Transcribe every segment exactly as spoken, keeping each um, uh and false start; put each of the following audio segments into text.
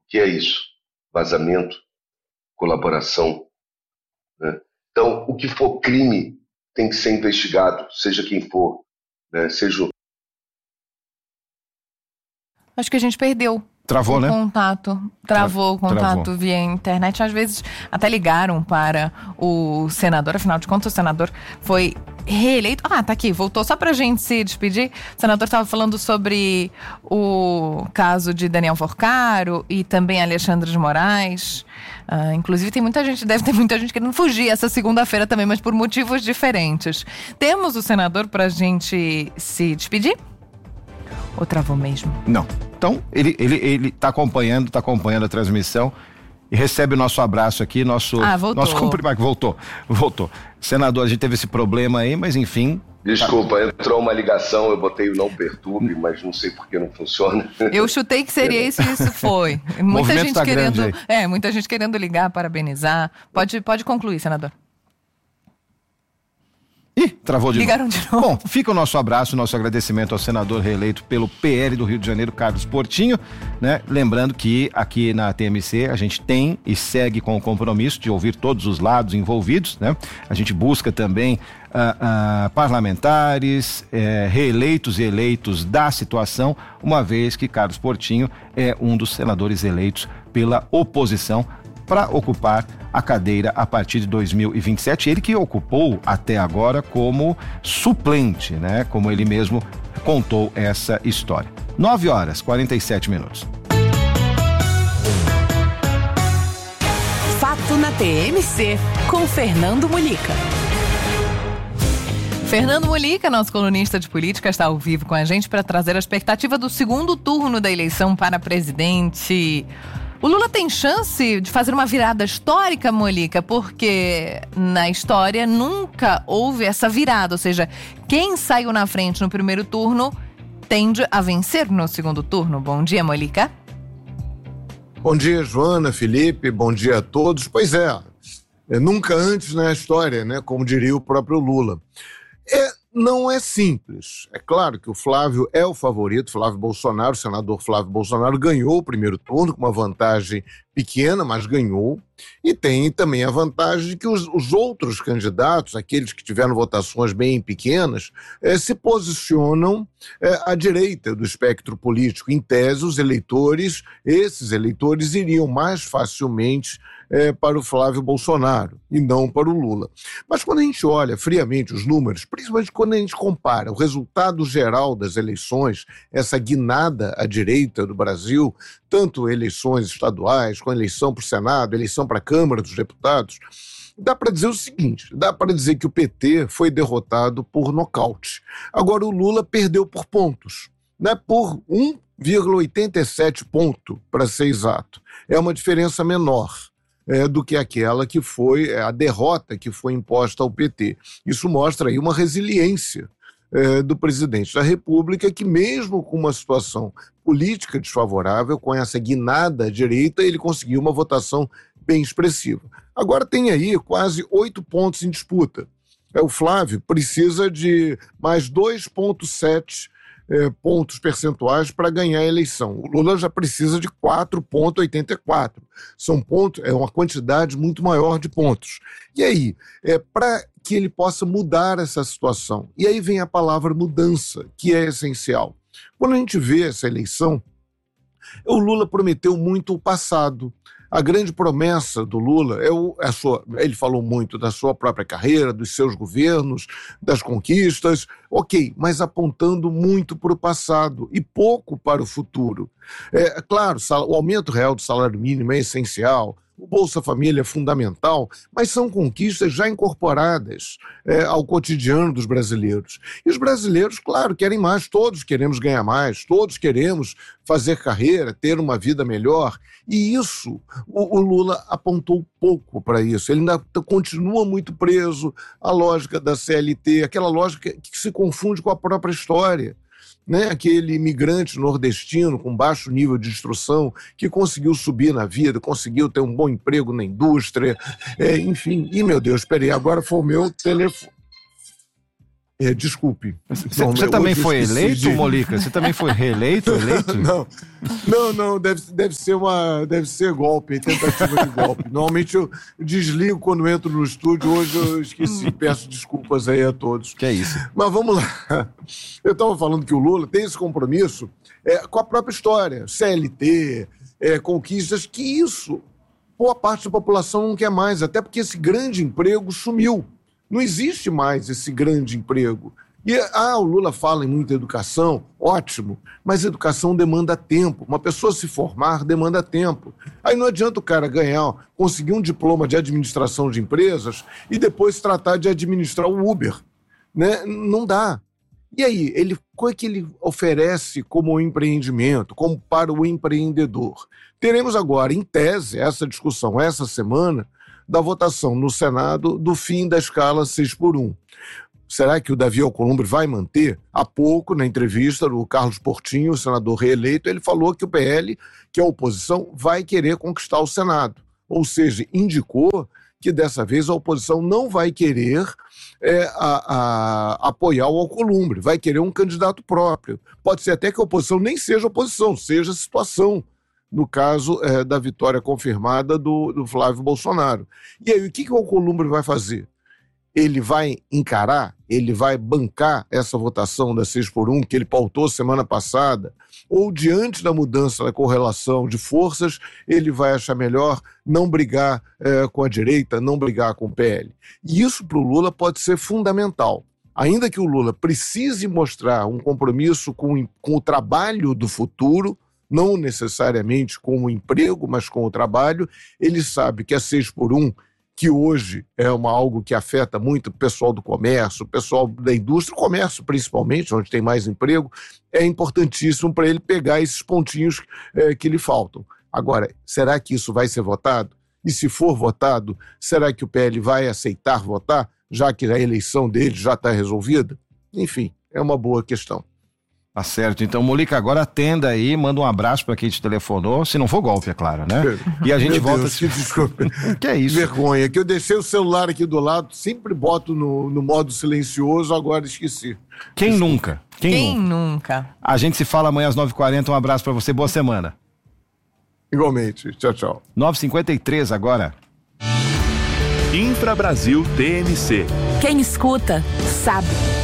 que é isso? Vazamento, colaboração, né? Então, o que for crime tem que ser investigado, seja quem for, né? Seja o... Acho que a gente perdeu. Travou, o né? contato. Travou o contato Travou. via internet. Às vezes até ligaram para o senador. Afinal de contas, o senador foi reeleito. Ah, tá aqui. Voltou só pra gente se despedir. O senador estava falando sobre o caso de Daniel Forcaro e também Alexandre de Moraes. Ah, inclusive tem muita gente, deve ter muita gente querendo fugir essa segunda-feira também, mas por motivos diferentes. Temos o senador pra gente se despedir? Ou travou mesmo? Não. Então, ele, ele, ele tá acompanhando, tá acompanhando a transmissão e recebe o nosso abraço aqui, nosso... Ah, voltou. Nosso cumprimento. Voltou, voltou. Senador, a gente teve esse problema aí, mas enfim... Desculpa, tá. Entrou uma ligação, eu botei o não perturbe, mas não sei por que não funciona. Eu chutei que seria isso e isso foi. Muita gente tá querendo... É, muita gente querendo ligar, parabenizar. Pode, pode concluir, senador. Ih, travou de Ligaram novo. de novo. Bom, fica o nosso abraço, nosso agradecimento ao senador reeleito pelo P L do Rio de Janeiro, Carlos Portinho, né? Lembrando que aqui na T M C a gente tem e segue com o compromisso de ouvir todos os lados envolvidos, né? A gente busca também ah, ah, parlamentares, eh, reeleitos e eleitos da situação, uma vez que Carlos Portinho é um dos senadores eleitos pela oposição para ocupar a cadeira a partir de dois mil e vinte e sete, ele que ocupou até agora como suplente, né? Como ele mesmo contou essa história. nove horas, quarenta e sete minutos. Fato na T M C, com Fernando Mulica. Fernando Mulica, nosso colunista de política, está ao vivo com a gente para trazer a expectativa do segundo turno da eleição para presidente. O Lula tem chance de fazer uma virada histórica, Mulica, porque na história nunca houve essa virada, ou seja, quem saiu na frente no primeiro turno tende a vencer no segundo turno. Bom dia, Mulica. Bom dia, Joana, Felipe, bom dia a todos. Pois é, é nunca antes na história, né, como diria o próprio Lula. É, não é simples. É claro que o Flávio é o favorito, Flávio Bolsonaro, o senador Flávio Bolsonaro ganhou o primeiro turno com uma vantagem pequena, mas ganhou. E tem também a vantagem de que os, os outros candidatos, aqueles que tiveram votações bem pequenas, eh, se posicionam eh, à direita do espectro político. Em tese, os eleitores, esses eleitores iriam mais facilmente eh, para o Flávio Bolsonaro e não para o Lula. Mas quando a gente olha friamente os números, principalmente quando a gente compara o resultado geral das eleições, essa guinada à direita do Brasil, tanto eleições estaduais, com eleição para o Senado, eleição para a Câmara dos Deputados, dá para dizer o seguinte, dá para dizer que o P T foi derrotado por nocaute. Agora o Lula perdeu por pontos, né? Por um vírgula oitenta e sete ponto, para ser exato. É uma diferença menor é, do que aquela que foi, a derrota que foi imposta ao P T. Isso mostra aí uma resiliência É, do presidente da República, que mesmo com uma situação política desfavorável, com essa guinada à direita, ele conseguiu uma votação bem expressiva. Agora tem aí quase oito pontos em disputa. É, o Flávio precisa de mais dois vírgula sete é, pontos percentuais para ganhar a eleição. O Lula já precisa de quatro vírgula oitenta e quatro. São pontos, é uma quantidade muito maior de pontos. E aí, é, para que ele possa mudar essa situação. E aí vem a palavra mudança, que é essencial. Quando a gente vê essa eleição, o Lula prometeu muito o passado. A grande promessa do Lula é o, a sua, ele falou muito da sua própria carreira, dos seus governos, das conquistas, ok, mas apontando muito para o passado e pouco para o futuro. É claro, o aumento real do salário mínimo é essencial, o Bolsa Família é fundamental, mas são conquistas já incorporadas é, ao cotidiano dos brasileiros. E os brasileiros, claro, querem mais, todos queremos ganhar mais, todos queremos fazer carreira, ter uma vida melhor. E isso, o, o Lula apontou pouco para isso. Ele ainda continua muito preso à lógica da C L T, aquela lógica que se confunde com a própria história. Né, aquele imigrante nordestino com baixo nível de instrução que conseguiu subir na vida, conseguiu ter um bom emprego na indústria, é, enfim. E, meu Deus, esperei, agora foi o meu telefone. É, desculpe. Você, você também foi eleito, de... Molica? Você também foi reeleito, eleito? Não, não, não deve, deve, ser uma, deve ser golpe, tentativa de golpe. Normalmente eu desligo quando entro no estúdio, hoje eu esqueci, peço desculpas aí a todos. Que é isso. Mas vamos lá. Eu estava falando que o Lula tem esse compromisso é, com a própria história, C L T, é, conquistas, que isso, boa parte da população não quer mais, até porque esse grande emprego sumiu. Não existe mais esse grande emprego. E, ah, o Lula fala em muita educação, ótimo, mas educação demanda tempo. Uma pessoa se formar demanda tempo. Aí não adianta o cara ganhar, conseguir um diploma de administração de empresas e depois tratar de administrar o Uber. Né? Não dá. E aí, ele, qual é que ele oferece como empreendimento, como para o empreendedor? Teremos agora, em tese, essa discussão essa semana, da votação no Senado do fim da escala seis por um. Será que o Davi Alcolumbre vai manter? Há pouco, na entrevista do Carlos Portinho, o senador reeleito, ele falou que o P L, que é a oposição, vai querer conquistar o Senado. Ou seja, indicou que dessa vez a oposição não vai querer é, a, a, apoiar o Alcolumbre, vai querer um candidato próprio. Pode ser até que a oposição nem seja oposição, seja situação, no caso é, da vitória confirmada do, do Flávio Bolsonaro. E aí, o que, que o Alcolumbre vai fazer? Ele vai encarar, ele vai bancar essa votação da seis por um que ele pautou semana passada, ou diante da mudança da correlação de forças, ele vai achar melhor não brigar é, com a direita, não brigar com o P L. E isso para o Lula pode ser fundamental. Ainda que o Lula precise mostrar um compromisso com, com o trabalho do futuro, não necessariamente com o emprego, mas com o trabalho, ele sabe que a seis por um, que hoje é uma, algo que afeta muito o pessoal do comércio, o pessoal da indústria, o comércio principalmente, onde tem mais emprego, é importantíssimo para ele pegar esses pontinhos é, que lhe faltam. Agora, será que isso vai ser votado? E se for votado, será que o P L vai aceitar votar, já que a eleição dele já está resolvida? Enfim, é uma boa questão. Tá certo, então Molica, agora atenda aí, manda um abraço para quem te telefonou, se não for golpe, é claro, né? E a gente Meu volta... Deus, que desculpa. Que é isso? Vergonha, que eu deixei o celular aqui do lado, sempre boto no, no modo silencioso, agora esqueci. Quem Desculpa. nunca? Quem, Quem nunca? nunca? A gente se fala amanhã às nove e quarenta, um abraço para você, boa semana. Igualmente, tchau, tchau. nove e cinquenta e três agora. Infra Brasil T M C. Quem escuta, sabe.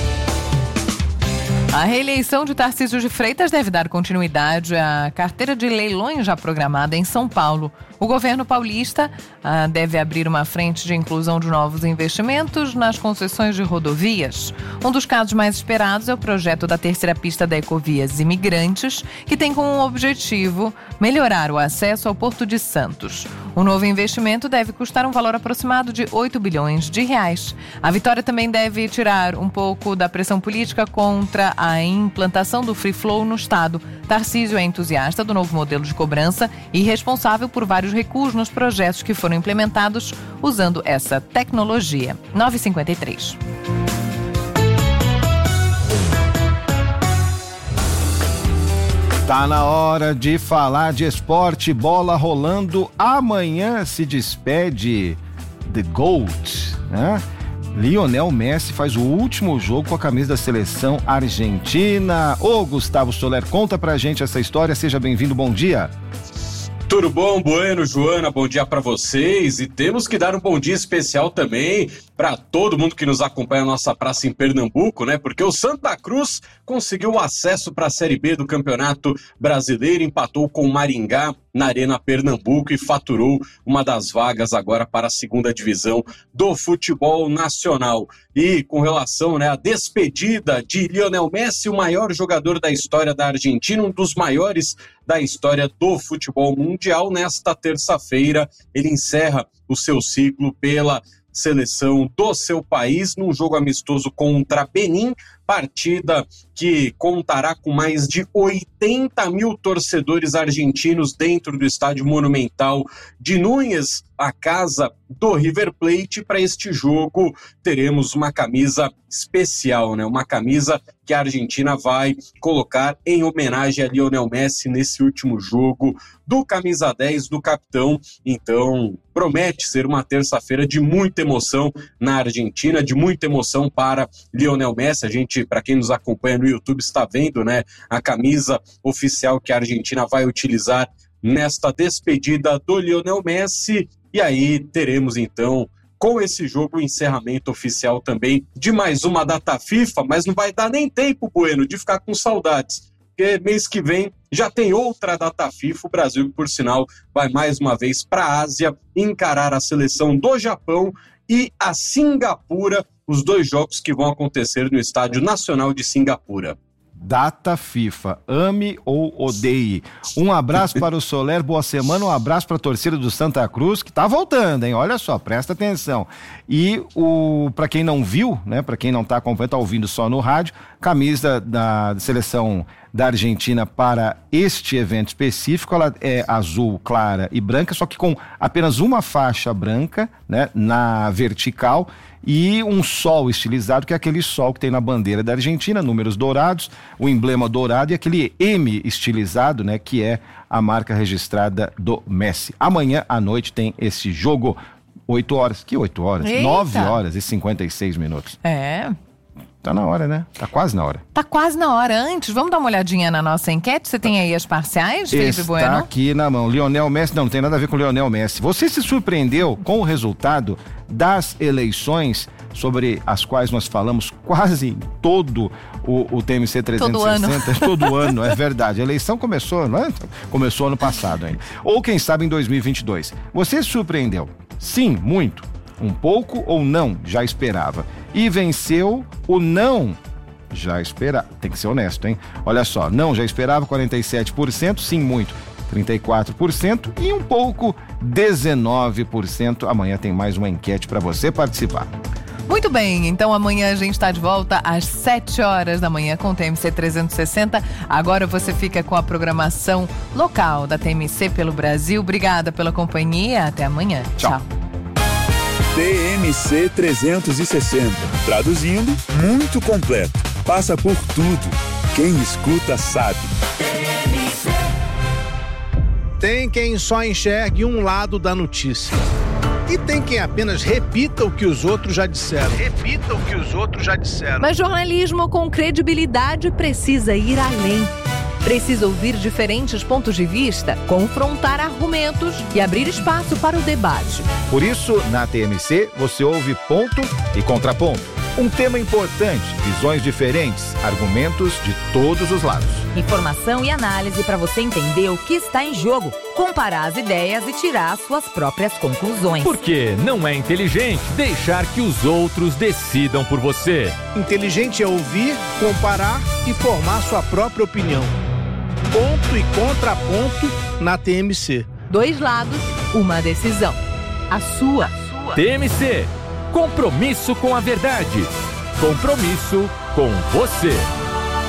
A reeleição de Tarcísio de Freitas deve dar continuidade à carteira de leilões já programada em São Paulo. O governo paulista ah, deve abrir uma frente de inclusão de novos investimentos nas concessões de rodovias. Um dos casos mais esperados é o projeto da terceira pista da Ecovias Imigrantes, que tem como objetivo melhorar o acesso ao Porto de Santos. O novo investimento deve custar um valor aproximado de oito bilhões de reais. A vitória também deve tirar um pouco da pressão política contra a implantação do Free Flow no estado. Tarcísio é entusiasta do novo modelo de cobrança e responsável por vários recuos nos projetos que foram implementados usando essa tecnologia. nove e cinquenta e três. Tá na hora de falar de esporte, bola rolando. Amanhã se despede The GOAT, né? Lionel Messi faz o último jogo com a camisa da seleção argentina. Ô Gustavo Soler, conta pra gente essa história, seja bem-vindo, bom dia. Tudo bom, Bueno, Joana, bom dia para vocês, e temos que dar um bom dia especial também para todo mundo que nos acompanha na nossa praça em Pernambuco, né? Porque o Santa Cruz conseguiu o acesso para a Série B do Campeonato Brasileiro, empatou com o Maringá na Arena Pernambuco e faturou uma das vagas agora para a segunda divisão do futebol nacional. E com relação, né, à despedida de Lionel Messi, o maior jogador da história da Argentina, um dos maiores da história do futebol mundial, nesta terça-feira ele encerra o seu ciclo pela seleção do seu país num jogo amistoso contra Benin partida que contará com mais de oitenta mil torcedores argentinos dentro do estádio Monumental de Núñez, a casa do River Plate. Para este jogo teremos uma camisa especial, né? Uma camisa que a Argentina vai colocar em homenagem a Lionel Messi nesse último jogo do camisa dez do capitão. Então promete ser uma terça-feira de muita emoção na Argentina, de muita emoção para Lionel Messi. A gente, para quem nos acompanha no YouTube, está vendo, né, a camisa oficial que a Argentina vai utilizar nesta despedida do Lionel Messi. E aí teremos então, com esse jogo, o encerramento oficial também de mais uma data FIFA, mas não vai dar nem tempo, Bueno, de ficar com saudades, porque mês que vem já tem outra data FIFA. O Brasil, por sinal, vai mais uma vez para a Ásia encarar a seleção do Japão e a Singapura, os dois jogos que vão acontecer no Estádio Nacional de Singapura. Data FIFA, ame ou odeie. Um abraço para o Soler, boa semana, um abraço para a torcida do Santa Cruz, que tá voltando, hein? Olha só, presta atenção. E o para quem não viu, né, para quem não tá acompanhando, tá ouvindo só no rádio, camisa da seleção da Argentina para este evento específico, ela é azul, clara e branca, só que com apenas uma faixa branca, né, na vertical, e um sol estilizado, que é aquele sol que tem na bandeira da Argentina, números dourados, o emblema dourado e aquele M estilizado, né, que é a marca registrada do Messi. Amanhã à noite tem esse jogo, oito horas, que oito horas? Eita. nove horas e cinquenta e seis minutos. É... Tá na hora, né? Tá quase na hora. Tá quase na hora. Antes, vamos dar uma olhadinha na nossa enquete? Você tem aí as parciais, Felipe Está Bueno? aqui na mão. Lionel Messi, não, não tem nada a ver com Lionel Messi. Você se surpreendeu com o resultado das eleições sobre as quais nós falamos quase em todo o, o T M C trezentos e sessenta? Todo ano. Todo ano, é verdade. A eleição começou, não é? Começou ano passado ainda. Ou quem sabe em dois mil e vinte e dois. Você se surpreendeu? Sim, muito. Um pouco ou não? Já esperava. E venceu o não, já esperava. Tem que ser honesto, hein? Olha só, não, já esperava, quarenta e sete por cento, sim, muito, trinta e quatro por cento e um pouco, dezenove por cento. Amanhã tem mais uma enquete para você participar. Muito bem, então amanhã a gente está de volta às sete horas da manhã com o T M C trezentos e sessenta. Agora você fica com a programação local da T M C pelo Brasil. Obrigada pela companhia, até amanhã. Tchau. Tchau. T M C trezentos e sessenta. Traduzindo, muito completo. Passa por tudo. Quem escuta sabe. Tem quem só enxergue um lado da notícia. E tem quem apenas repita o que os outros já disseram. Repita o que os outros já disseram. Mas jornalismo com credibilidade precisa ir além. Precisa ouvir diferentes pontos de vista, confrontar argumentos e abrir espaço para o debate. Por isso, na T M C, você ouve ponto e contraponto. Um tema importante, visões diferentes, argumentos de todos os lados. Informação e análise para você entender o que está em jogo, comparar as ideias e tirar suas próprias conclusões. Porque não é inteligente deixar que os outros decidam por você. Inteligente é ouvir, comparar e formar sua própria opinião. Ponto e contraponto na T M C. Dois lados, uma decisão. A sua. T M C. Compromisso com a verdade. Compromisso com você.